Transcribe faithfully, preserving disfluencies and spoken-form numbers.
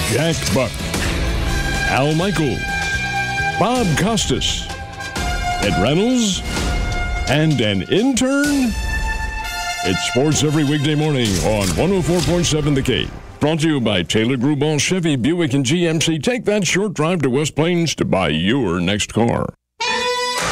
Jack Buck, Al Michaels, Bob Costas, Ed Reynolds, and an intern? It's sports every weekday morning on one oh four point seven The Cave. Brought to you by Taylor Grubauer, Chevy, Buick, and G M C. Take that short drive to West Plains to buy your next car.